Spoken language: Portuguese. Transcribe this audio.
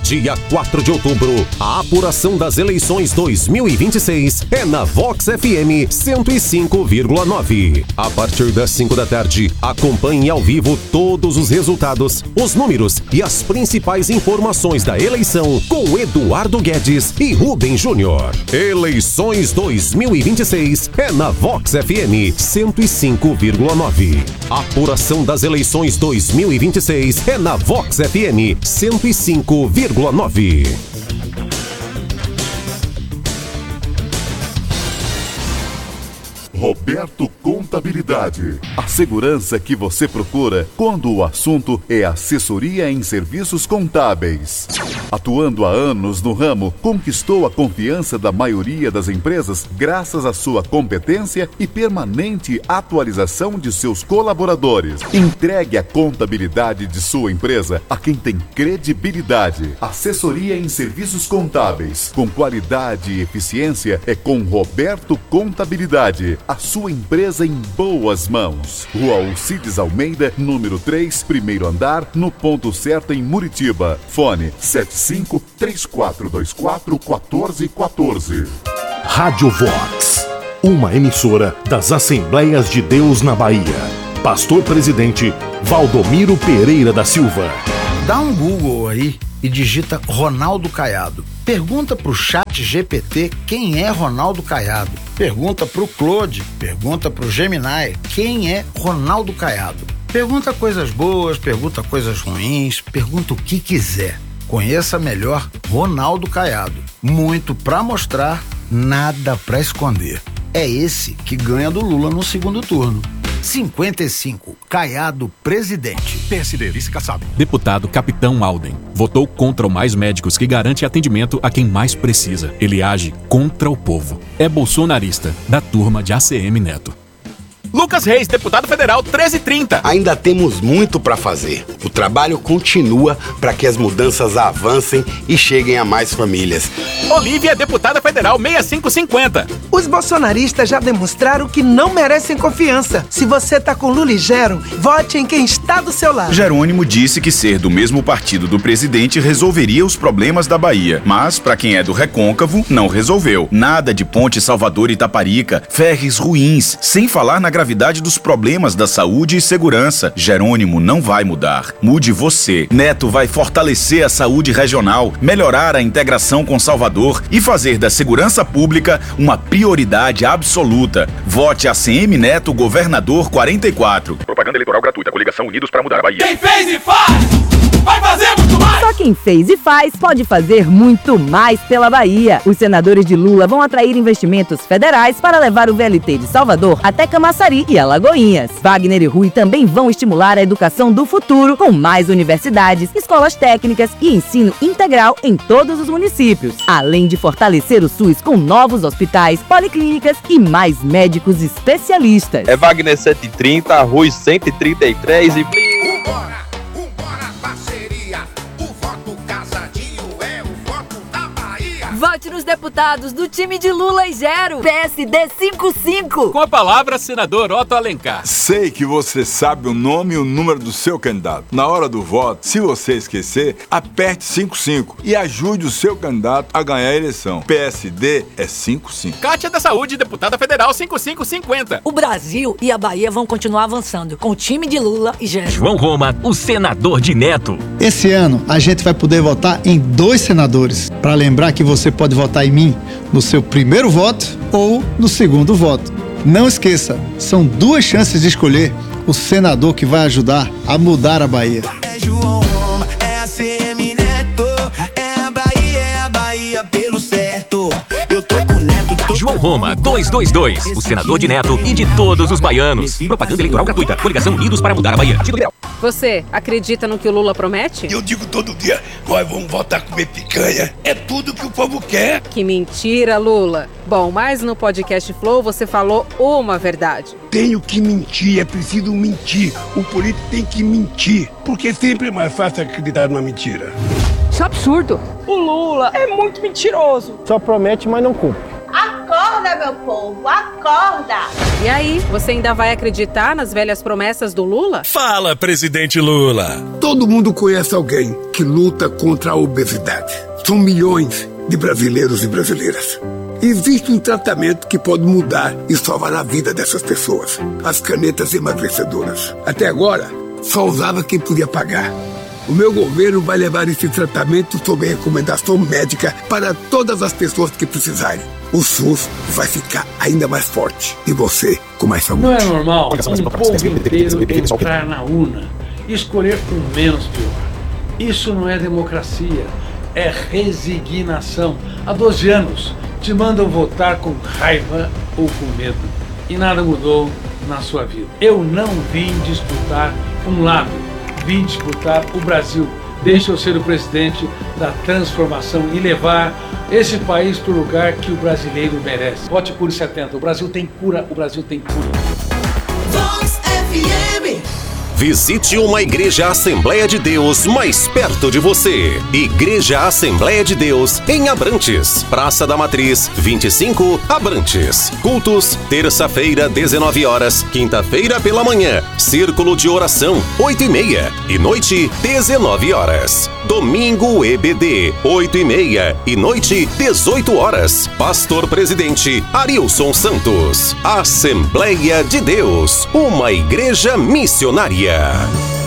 Dia 4 de outubro, a apuração das eleições 2026 é na Vox FM 105,9. A partir das 5 da tarde, acompanhe ao vivo todos os resultados, os números e as principais informações da eleição com Eduardo Guedes e Rubem Júnior. Eleições 2026 é na Vox FM 105,9. A apuração das eleições 2026 é na Vox FM 105,9. Roberto Contabilidade. A segurança que você procura quando o assunto é assessoria em serviços contábeis. Atuando há anos no ramo, conquistou a confiança da maioria das empresas graças à sua competência e permanente atualização de seus colaboradores. Entregue a contabilidade de sua empresa a quem tem credibilidade. Assessoria em serviços contábeis, com qualidade e eficiência, é com Roberto Contabilidade. A sua empresa em boas mãos. Rua Alcides Almeida, número 3, primeiro andar, no ponto certo em Muritiba. Fone 75-3424-1414. Rádio Vox, uma emissora das Assembleias de Deus na Bahia. Pastor Presidente Valdomiro Pereira da Silva. Dá um Google aí e digita Ronaldo Caiado. Pergunta pro Chat GPT quem é Ronaldo Caiado. Pergunta pro Claude, pergunta pro Gemini quem é Ronaldo Caiado. Pergunta coisas boas, pergunta coisas ruins, pergunta o que quiser. Conheça melhor Ronaldo Caiado. Muito pra mostrar, nada pra esconder. É esse que ganha do Lula no segundo turno. 55, Caiado presidente. PSD, vice Kassab. Deputado Capitão Alden votou contra o Mais Médicos, que garante atendimento a quem mais precisa. Ele age contra o povo. É bolsonarista, da turma de ACM Neto. Lucas Reis, deputado federal 1330. Ainda temos muito para fazer. O trabalho continua para que as mudanças avancem e cheguem a mais famílias. Olívia, deputada federal 6550. Os bolsonaristas já demonstraram que não merecem confiança. Se você tá com Lula e Gero, vote em quem está do seu lado. Jerônimo disse que ser do mesmo partido do presidente resolveria os problemas da Bahia. Mas, para quem é do Recôncavo, não resolveu. Nada de Ponte Salvador e Itaparica, ferries ruins, sem falar na gravidade dos problemas da saúde e segurança. Jerônimo não vai mudar. Mude você. Neto vai fortalecer a saúde regional, melhorar a integração com Salvador e fazer da segurança pública uma prioridade absoluta. Vote ACM Neto, governador 44. Propaganda eleitoral gratuita. Coligação Unidos para Mudar a Bahia. Quem fez e faz, vai fazer muito mais. Só quem fez e faz pode fazer muito mais pela Bahia. Os senadores de Lula vão atrair investimentos federais para levar o VLT de Salvador até Camaçari e Alagoinhas. Wagner e Rui também vão estimular a educação do futuro com mais universidades, escolas técnicas e ensino integral em todos os municípios. Além de fortalecer o SUS com novos hospitais, policlínicas e mais médicos especialistas. É Wagner 130, Rui 133 e... Vote nos deputados do time de Lula e Gero. PSD 55. Com a palavra, senador Otto Alencar. Sei que você sabe o nome e o número do seu candidato. Na hora do voto, se você esquecer, aperte 55 e ajude o seu candidato a ganhar a eleição. PSD é 55. Cátia da Saúde, deputada federal 5550. O Brasil e a Bahia vão continuar avançando com o time de Lula e Gero. João Roma, o senador de Neto. Esse ano, a gente vai poder votar em 2 senadores. Para lembrar que você pode votar em mim no seu primeiro voto ou no segundo voto. Não esqueça, são 2 chances de escolher o senador que vai ajudar a mudar a Bahia. É João Roma, é ACM Neto, é a Bahia pelo certo. Eu tô com Neto. João Roma, 222, o senador de Neto e de todos os baianos. Propaganda eleitoral gratuita. Coligação Unidos para Mudar a Bahia. Você acredita no que o Lula promete? Eu digo todo dia, nós vamos voltar a comer picanha. É tudo que o povo quer. Que mentira, Lula. Bom, mas no podcast Flow você falou uma verdade. Tenho que mentir, é preciso mentir. O político tem que mentir, porque sempre é mais fácil acreditar numa mentira. Isso é absurdo. O Lula é muito mentiroso. Só promete, mas não cumpre. Acorda, meu povo, acorda! E aí, você ainda vai acreditar nas velhas promessas do Lula? Fala, presidente Lula! Todo mundo conhece alguém que luta contra a obesidade. São milhões de brasileiros e brasileiras. Existe um tratamento que pode mudar e salvar a vida dessas pessoas. As canetas emagrecedoras. Até agora, só usava quem podia pagar. O meu governo vai levar esse tratamento sob recomendação médica para todas as pessoas que precisarem. O SUS vai ficar ainda mais forte e você com mais saúde. Não é normal um povo inteiro entrar na urna e escolher o menos pior. Isso não é democracia, é resignação. Há 12 anos te mandam votar com raiva ou com medo e nada mudou na sua vida. Eu não vim disputar um lado, vim disputar o Brasil. Deixa eu ser o presidente da transformação e levar esse país para o lugar que o brasileiro merece. Vote Cure 70. O Brasil tem cura, o Brasil tem cura. Vox FM. Visite uma Igreja Assembleia de Deus mais perto de você. Igreja Assembleia de Deus em Abrantes, Praça da Matriz, 25, Abrantes. Cultos, terça-feira, 19 horas, quinta-feira pela manhã, círculo de oração, 8h30 e noite, 19 horas. Domingo EBD, 8h30 e noite, 18 horas. Pastor Presidente Arilson Santos. Assembleia de Deus, uma igreja missionária.